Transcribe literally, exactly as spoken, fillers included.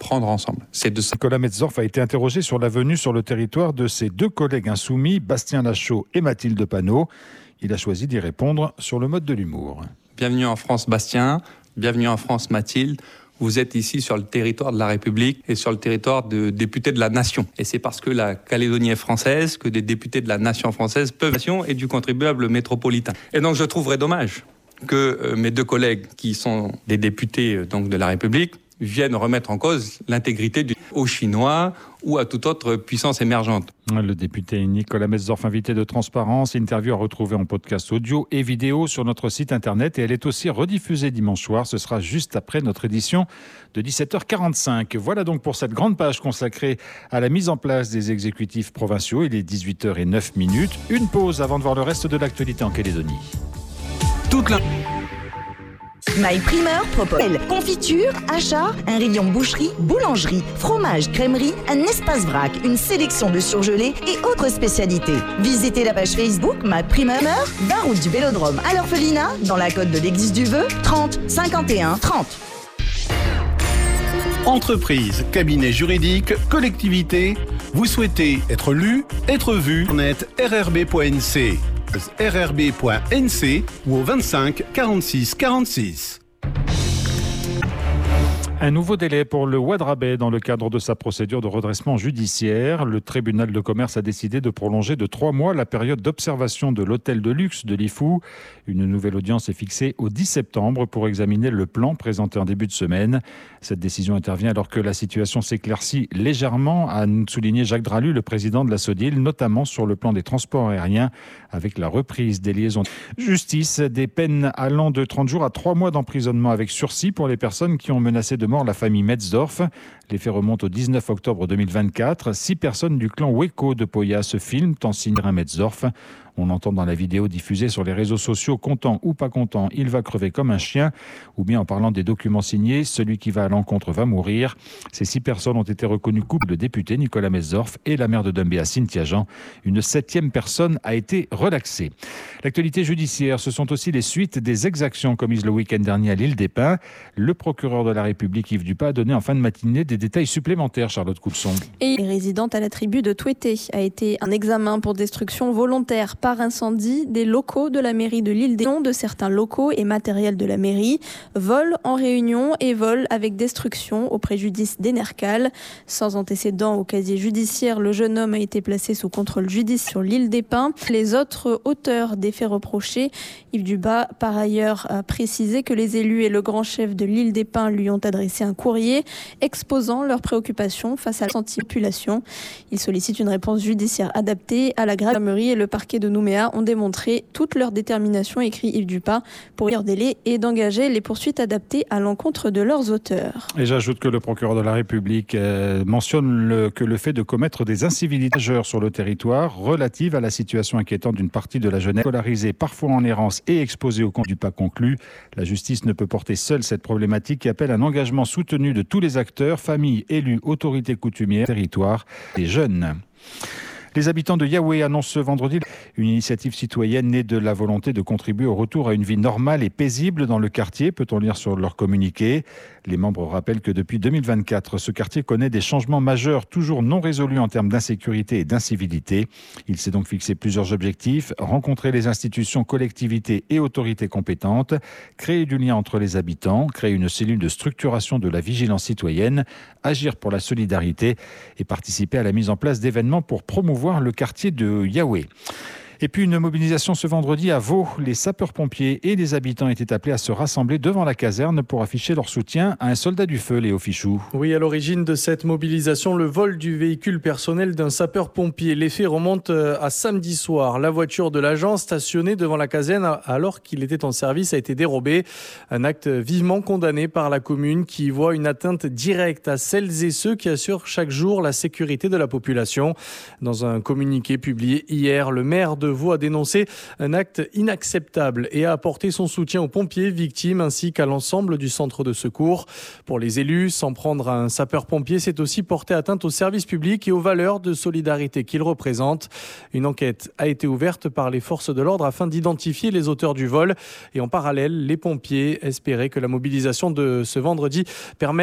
comprendre ensemble. C'est de ça. Nicolas Metzdorf a été interrogé sur la venue sur le territoire de ses deux collègues insoumis, Bastien Lachaud et Mathilde Panot. Il a choisi d'y répondre sur le mode de l'humour. Bienvenue en France, Bastien. Bienvenue en France, Mathilde. Vous êtes ici sur le territoire de la République et sur le territoire de députés de la nation. Et c'est parce que la Calédonie est française que des députés de la nation française peuvent et du contribuable métropolitain. Et donc je trouverais dommage que euh, mes deux collègues qui sont des députés euh, donc de la République viennent remettre en cause l'intégrité du aux Chinois ou à toute autre puissance émergente. Le député Nicolas Metzdorf, invité de Transparence, interview à retrouver en podcast audio et vidéo sur notre site internet et elle est aussi rediffusée dimanche soir. Ce sera juste après notre édition de dix-sept heures quarante-cinq. Voilà donc pour cette grande page consacrée à la mise en place des exécutifs provinciaux. Il est dix-huit heures neuf. Une pause avant de voir le reste de l'actualité en Calédonie. Toute la... My Primeur propose confiture, achat, un rayon boucherie, boulangerie, fromage, crèmerie, un espace vrac, une sélection de surgelés et autres spécialités. Visitez la page Facebook My Primeur, vingt route du Vélodrome à l'Orphelinat, dans la côte de l'Église du Vœu, trente cinquante et un trente. Entreprise, cabinet juridique, collectivité, vous souhaitez être lu, être vu, net r r b point n c. r r b point n c ou au vingt-cinq quarante-six quarante-six. Un nouveau délai pour le Ouadrabey dans le cadre de sa procédure de redressement judiciaire. Le tribunal de commerce a décidé de prolonger de trois mois la période d'observation de l'hôtel de luxe de Lifou. Une nouvelle audience est fixée au dix septembre pour examiner le plan présenté en début de semaine. Cette décision intervient alors que la situation s'éclaircit légèrement, a souligné Jacques Dralu, le président de la SODIL, notamment sur le plan des transports aériens avec la reprise des liaisons. Justice, des peines allant de trente jours à trois mois d'emprisonnement avec sursis pour les personnes qui ont menacé de mort la famille Metzdorf. Les faits remontent au dix-neuf octobre deux mille vingt-quatre. Six personnes du clan Weko de Poya se filment en signant un Metzdorf. On entend dans la vidéo diffusée sur les réseaux sociaux, content ou pas content, il va crever comme un chien. Ou bien en parlant des documents signés, celui qui va à l'encontre va mourir. Ces six personnes ont été reconnues coupables de député Nicolas Metzdorf et la maire de Doumbéa, Cynthia Jean. Une septième personne a été relaxée. L'actualité judiciaire, ce sont aussi les suites des exactions commises le week-end dernier à l'île des Pins. Le procureur de la République, Yves Dupas, a donné en fin de matinée des détails supplémentaires, Charlotte Coulson. Et résidente à la tribu de Touété a été un examen pour destruction volontaire par incendie des locaux de la mairie de l'île des Pins, de certains locaux et matériels de la mairie, vol en réunion et vol avec destruction au préjudice d'Enercal. Sans antécédent au casier judiciaire, le jeune homme a été placé sous contrôle judiciaire sur l'île des Pins. Les autres auteurs des faits reprochés, Yves Dupas, par ailleurs, a précisé que les élus et le grand chef de l'île des Pins lui ont adressé un courrier exposant leurs préoccupations face à la population. Il sollicite une réponse judiciaire adaptée à la gendarmerie et le parquet de Nouméa ont démontré toute leur détermination, écrit Yves Dupas, pour leur délai et d'engager les poursuites adaptées à l'encontre de leurs auteurs. Et j'ajoute que le procureur de la République euh, mentionne le, que le fait de commettre des incivilités majeures sur le territoire relatives à la situation inquiétante d'une partie de la jeunesse scolarisée, parfois en errance et exposée au compte du pas conclu. La justice ne peut porter seule cette problématique qui appelle un engagement soutenu de tous les acteurs, familles, élus, autorités coutumières, territoires et jeunes. Les habitants de Yaoué annoncent ce vendredi une initiative citoyenne née de la volonté de contribuer au retour à une vie normale et paisible dans le quartier, peut-on lire sur leur communiqué. Les membres rappellent que depuis deux mille vingt-quatre, ce quartier connaît des changements majeurs toujours non résolus en termes d'insécurité et d'incivilité. Il s'est donc fixé plusieurs objectifs: rencontrer les institutions, collectivités et autorités compétentes, créer du lien entre les habitants, créer une cellule de structuration de la vigilance citoyenne, agir pour la solidarité et participer à la mise en place d'événements pour promouvoir le quartier de Yaoué. Et puis une mobilisation ce vendredi à Vaud. Les sapeurs-pompiers et les habitants étaient appelés à se rassembler devant la caserne pour afficher leur soutien à un soldat du feu, Léo Fichou. Oui, à l'origine de cette mobilisation, le vol du véhicule personnel d'un sapeur-pompier. Les faits remontent à samedi soir. La voiture de l'agent stationnée devant la caserne alors qu'il était en service a été dérobée. Un acte vivement condamné par la commune qui voit une atteinte directe à celles et ceux qui assurent chaque jour la sécurité de la population. Dans un communiqué publié hier, le maire de Vaud a dénoncé un acte inacceptable et a apporté son soutien aux pompiers victimes ainsi qu'à l'ensemble du centre de secours. Pour les élus, s'en prendre à un sapeur-pompier, c'est aussi porter atteinte aux services publics et aux valeurs de solidarité qu'il représente. Une enquête a été ouverte par les forces de l'ordre afin d'identifier les auteurs du vol. Et en parallèle, les pompiers espéraient que la mobilisation de ce vendredi permette